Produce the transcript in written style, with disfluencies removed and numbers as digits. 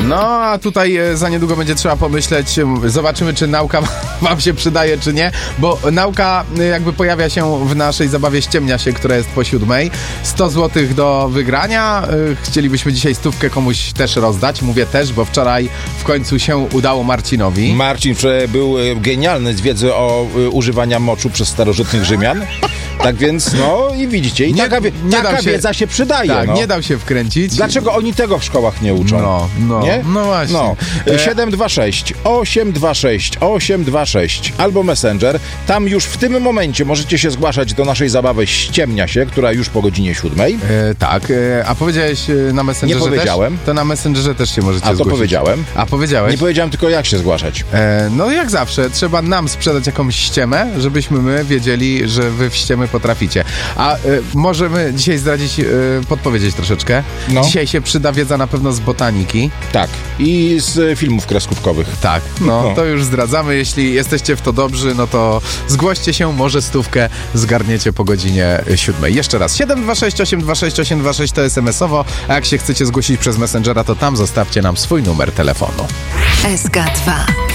No, a tutaj za niedługo będzie trzeba pomyśleć, zobaczymy, czy nauka wam się przydaje, czy nie, bo nauka jakby pojawia się w naszej zabawie Ściemnia się, która jest po 7:00. 100 zł do wygrania. Chcielibyśmy dzisiaj 100 komuś też rozdać. Mówię też, bo wczoraj w końcu się udało Marcinowi. Marcin był genialny z wiedzy o używaniu moczu przez starożytnych Rzymian. Tak więc, no i widzicie, i taka wiedza się przydaje. Tak, no. nie dał się wkręcić. Dlaczego oni tego w szkołach nie uczą? Nie? No właśnie. No. 726 826 826 albo Messenger. Tam już w tym momencie możecie się zgłaszać do naszej zabawy Ściemnia się, która już po godzinie 7:00. Tak, a powiedziałeś na Messengerze Nie powiedziałem. też? To na Messengerze też się możecie zgłosić. A to powiedziałem. A powiedziałeś? Nie powiedziałem tylko jak się zgłaszać. No jak zawsze, trzeba nam sprzedać jakąś ściemę, żebyśmy my wiedzieli, że wy w ściemy potraficie. A możemy dzisiaj zdradzić, podpowiedzieć troszeczkę. No. Dzisiaj się przyda wiedza na pewno z botaniki. Tak. I z filmów kreskówkowych. Tak, to już zdradzamy. Jeśli jesteście w to dobrzy, no to zgłoście się, może 100 zgarniecie po godzinie 7:00. Jeszcze raz, 726 826 826 to SMS-owo, a jak się chcecie zgłosić przez Messengera, to tam zostawcie nam swój numer telefonu. SK2